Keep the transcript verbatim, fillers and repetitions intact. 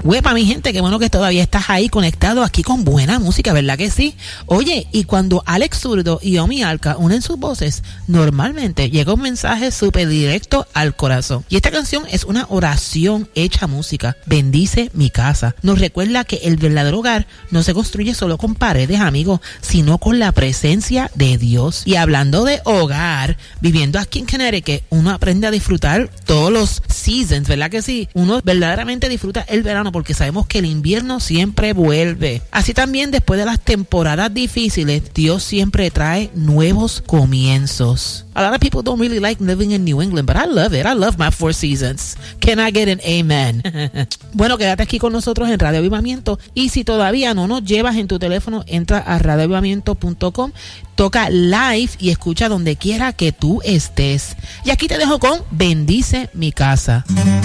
Huepa, mi gente, qué bueno que todavía estás ahí conectado aquí con buena música, ¿verdad que sí? Oye, y cuando Alex Zurdo y Omi Alca unen sus voces, normalmente llega un mensaje súper directo al corazón. Y esta canción es una oración hecha música. Bendice mi casa. Nos recuerda que el verdadero hogar no se construye solo con paredes, amigos, sino con la presencia de Dios. Y hablando de hogar, viviendo aquí en Connecticut, uno aprende a disfrutar todos los seasons, ¿verdad que sí? Uno verdaderamente disfruta el verano porque sabemos que el invierno siempre vuelve. Así también, después de las temporadas difíciles, Dios siempre trae nuevos comienzos. A lot of people don't really like living in New England, but I love it. I love my four seasons. Can I get an amen? Bueno, quédate aquí con nosotros en Radio Avivamiento, y si todavía no nos llevas en tu teléfono, entra a radio avivamiento punto com, toca live y escucha donde quiera que tú estés. Y aquí te dejo con Bendice mi casa.